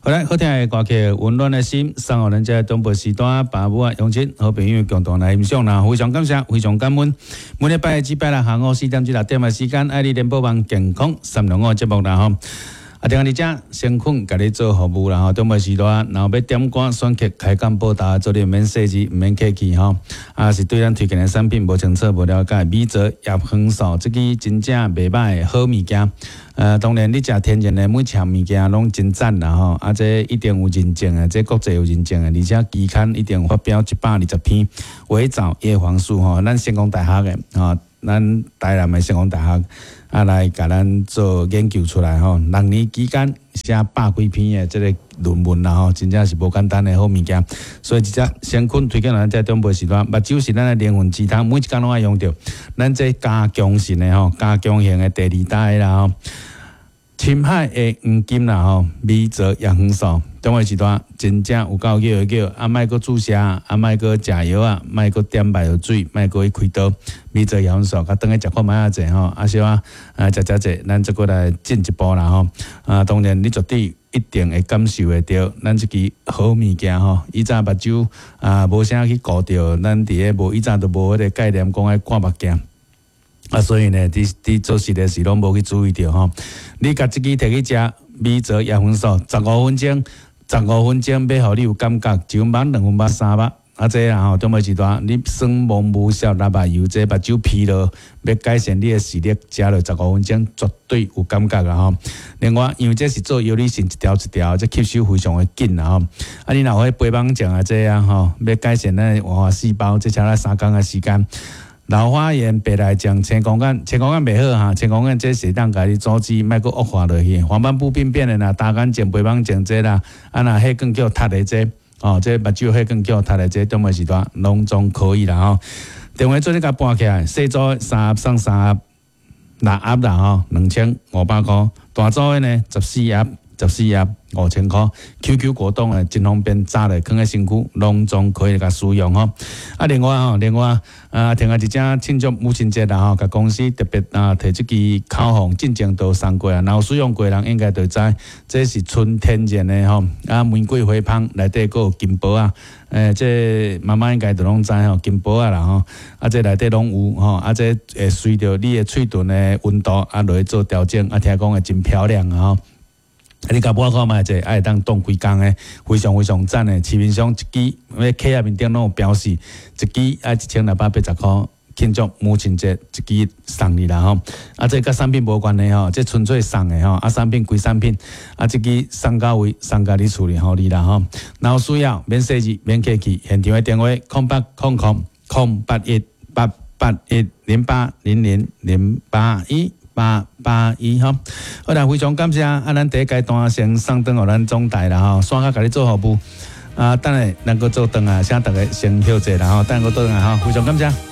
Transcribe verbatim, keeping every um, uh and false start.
好来，好听的歌曲，温暖的心，送予咱这东部时段爸母啊、乡亲、好朋友共同来欣赏啦，非常感谢，非常感恩。每礼拜一、拜六下午四点至六点的时间，爱你联播网健康三两五节目啦吼。啊，听你遮先困，甲你做服务啦吼，东部时段，然后要点歌选曲开讲报答，做你免设置，毋免客气吼。啊，是对咱推荐的产品无清楚、无了解，米泽叶黄素，这个真正袂歹的好物件。呃，当然，你食天然的每一项物件拢真赞啦吼，啊，这一定有认证的，这国际有认证的，而且期刊一定发表一百二十篇伪造叶黄素吼，咱成功大学的吼，咱台南的成功大学啊来甲咱做研究出来吼，六年期间写百几篇的这个论文啦吼，真正是无简单的好物件，所以真正先困推荐咱这中部时段，目睭是咱的灵魂鸡汤，每一工拢爱用着，咱这加强型的吼，加强型的第二代啦吼。深海的黄金啦吼，米泽叶黄素，中午时段真正有够叫叫，啊莫阁注射，啊莫阁食药啊，莫阁点白药水，莫阁去开刀，米泽叶黄素，甲等下食看卖啊者吼，啊小啊啊食食者，咱再过来进一步啦吼，啊当然你绝对一定会感受会到，咱即支好物件吼，以前目睭啊无啥去顾着，咱伫个无以前都无迄个概念讲爱看目镜。啊，所以呢，伫伫做事的时拢无去注意着吼。你甲即支摕去食米泽叶黄素，十五分钟，十五分钟要互你有感觉，一分钟、两分钟、三分。啊，这啦吼，中午时段你酸蒙无效六目油，这目睭疲劳，要改善你的视力，食了十五分钟绝对有感觉啦吼。另外，因为这是做药理性一条一条，这吸收非常的紧啦吼。啊，你若迄肥胖症啊，这样吼，要改善咱的活化细胞，这差咱三工的时间。老花眼、白内障、青光眼、青光眼袂好哈，青光眼这是当家己阻止，莫阁恶化落去。黄斑部病变的啦，大眼睛、肥胖症这啦，啊那迄更叫塌的这，哦，这目睭迄更叫塌的这，中午时段拢总可以啦吼。电话做你甲搬起来，小组三盒送三盒，六盒啦吼，两千五百块；大组的呢，十四盒，十四盒五千块。Q Q 果冻诶，真方便，炸咧放喺身躯，拢总可以甲使用吼。啊，另外吼，另外啊，听下一只庆祝母亲节啦吼，甲公司特别啊摕即支口红进前都送过啊，然后使用过人应该都知，这是纯天然诶吼。啊，玫瑰花芳内底佫有金箔啊，诶，这妈妈应该都拢知吼，金箔啊啦吼，啊这内底拢有吼，啊这会随着你诶喙唇诶温度啊落去做调整，啊听讲会真漂亮啊吼。啊！你甲我看卖者，爱当冻几工诶，非常非常赞诶。市面上一支，迄客页面顶拢有标示，一支爱一千六百八十块，庆祝母亲节，一支送你啦吼。啊，这甲产品无关系吼，这纯粹送诶吼。啊，产品归产品，啊，这支送到位，送甲你处理好你啦吼。然后需要免设置、免客气，现场诶电话：空八空空空八一八八一零八零零零八一。八八一吼，好啦，非常感谢啊！咱第一阶段先送转互咱总台啦吼，线下甲你做服务啊，等下能够做转啊，请大家先休息啦吼，等下我倒来吼，非常感谢。